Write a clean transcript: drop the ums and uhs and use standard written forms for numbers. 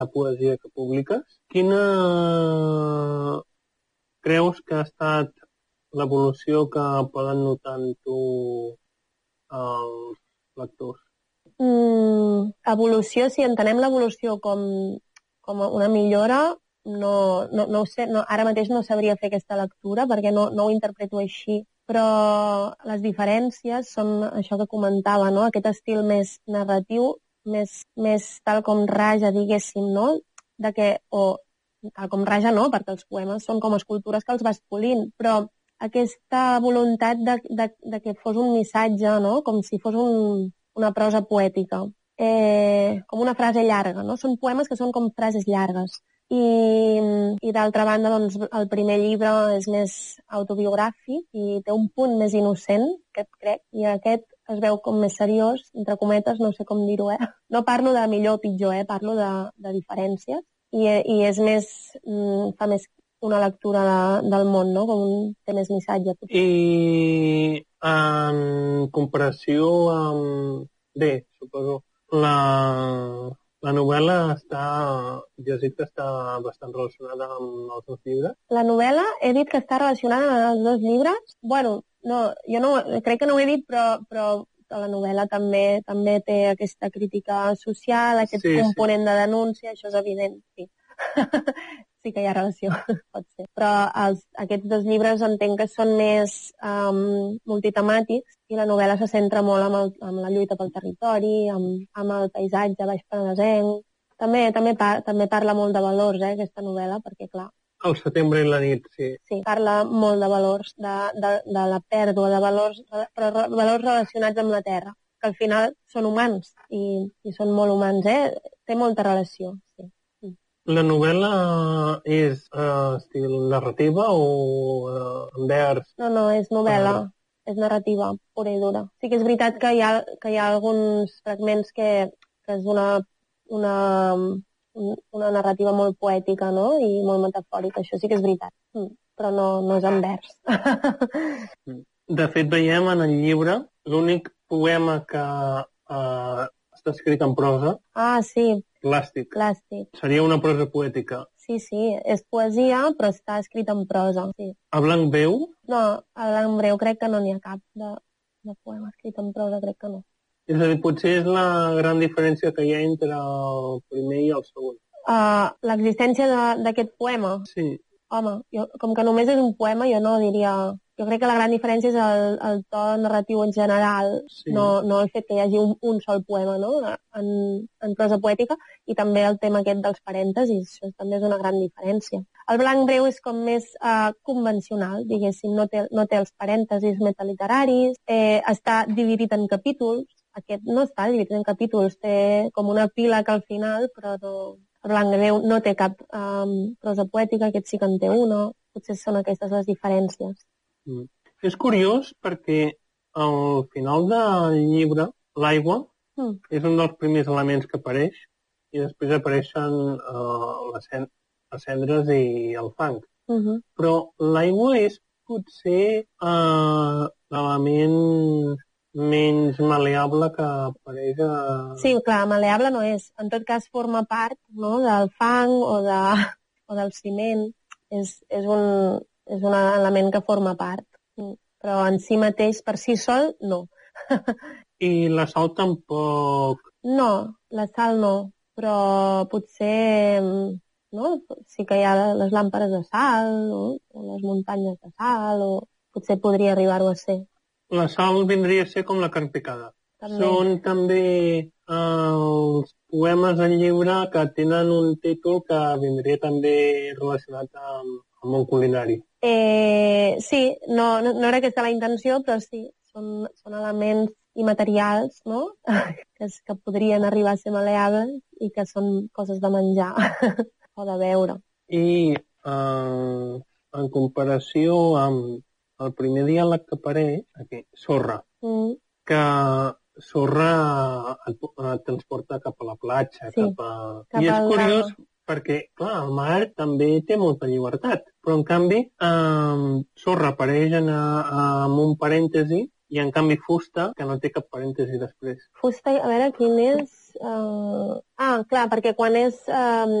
la poesia que publiques. Quina creus que ha estat l'evolució que poden notar en tu els lectors? Evolució, si entenem l'evolució com una millora, no ho sé, ara mateix no sabria fer aquesta lectura perquè no ho interpreto així, però les diferències són això que comentava, no? Aquest estil més narratiu, més tal com raja, diguéssim, no? Tal com raja no, perquè els poemes són com escultures que els vas polint, però aquesta voluntat de que fos un missatge, no? Com si fos una prosa poètica, com una frase llarga, no? Són poemes que són com frases llargues. I d'altra banda, doncs, el primer llibre és més autobiogràfic i té un punt més innocent, crec, i aquest es veu com més seriós, entre cometes, no sé com dir-ho, No parlo de millor o pitjor, parlo de diferències, i és més, fa més una lectura del món, no? Com té més missatge. I en comparació amb... Bé, suposo, la novel·la ja has dit que està bastant relacionada amb els dos llibres? La novel·la he dit que està relacionada amb els dos llibres. Bueno, no, jo no, crec que no ho he dit, però la novel·la també té aquesta crítica social, aquest component de denúncia, això és evident, sí. Sí que hi ha relació, pot ser. Però aquests dos llibres entenc que són més multitemàtics i la novel·la se centra molt amb la lluita pel territori, amb el paisatge baixpenedesenc. També parla molt de valors, aquesta novel·la, perquè, clar... El setembre i la nit, sí. Sí, parla molt de valors, de la pèrdua de valors, però valors relacionats amb la terra, que al final són humans, i són molt humans, Té molta relació, sí. La novel·la és estil narrativa o en vers? No, és novel·la, és narrativa, pura i dura. Sí que és veritat que hi ha alguns fragments que és una narrativa molt poètica, no? I molt metafòrica, això sí que és veritat, però no és en vers. De fet, veiem en el llibre l'únic poema que està escrit en prosa. Ah, sí. Plàstic. Seria una prosa poètica. Sí, és poesia, però està escrit en prosa, sí. A blanc breu? No, a blanc breu crec que no n'hi ha cap de poema escrit en prosa, crec que no. És a dir, potser és la gran diferència que hi ha entre el primer i el segon. L'existència d'aquest poema? Sí. Home, com que només és un poema, jo no diria... Jo crec que la gran diferència és el to narratiu en general, sí. No el fet que hi hagi un sol poema, no? En prosa poètica, i també el tema aquest dels parèntesis, això també és una gran diferència. El blanc breu és com més convencional, diguéssim, no té els parèntesis metaliteraris, està dividit en capítols, aquest no està dividit en capítols, té com una pila que al final, però no... El blanc breu no té cap prosa poètica, aquest sí que en té una, potser són aquestes les diferències. És curiós perquè al final del llibre l'aigua és un dels primers elements que apareix i després apareixen les cendres i el fang. Però l'aigua és potser l'element menys maleable que apareix Sí, clar, maleable no és. En tot cas forma part, no, del fang o del ciment. És un element que forma part, però en si mateix, per si sol, no. I la sal tampoc? No, la sal no, però potser no? Sí que hi ha les làmpades de sal, no? O les muntanyes de sal, o potser podria arribar-ho a ser. La sal vindria a ser com la carn picada. També. Són també els poemes del llibre que tenen un títol que vindria també relacionat amb el món culinari. Sí, no era aquesta la intenció, però sí, són elements immaterials, no? que podrien arribar a ser maleables i que són coses de menjar o de beure. I en comparació amb el primer diàleg que apareix, aquí, Sorra, que Sorra et transporta cap a la platja, sí, I és curiós perquè, clar, el mar també té molta llibertat, però en canvi Sorra apareix amb un parèntesi i en canvi fusta, que no té cap parèntesi després. Fusta, a veure, quin és... clar, perquè quan és